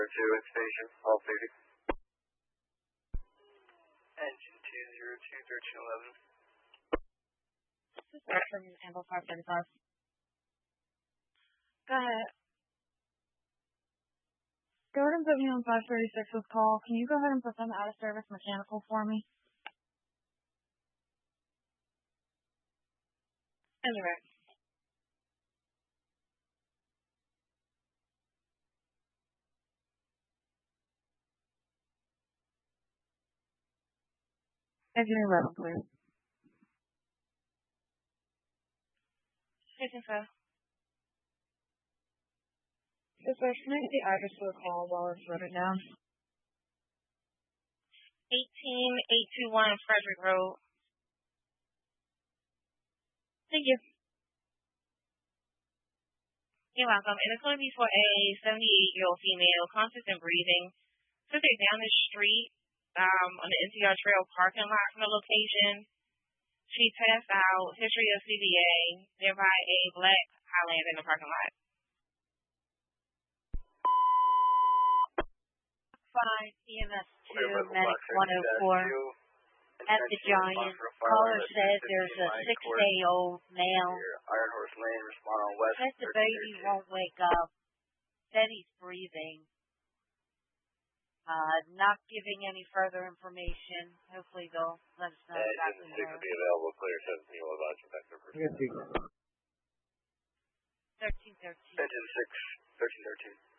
2 at station, all duty. Engine 202, 1311. This is Eric from Amble 535. Go ahead. Jordan put me on 536 with call. Can you go ahead and put them out of service mechanical for me? Indirect. Engine 11, please. Station 5. Yes, sir. Can I get the address for the call while I wrote it down? 18821 Frederick Road. Thank you. You're welcome. And it's going to be for a 78-year-old female, conscious and breathing. Took it down the street on the NCR Trail parking lot from the location. She passed out, history of CVA, nearby a black Highlander in the parking lot. 5 EMS 2, Medic 104. At the Giant, caller said there's a 6-day-old male. Iron Horse Lane, respond on west. Said the baby won't wake up. Said he's breathing. Not giving any further information. Hopefully they'll let us know exactly where. Engine 6 will be available, clear 17 will advise you back to 1313. Engine 6, 1313.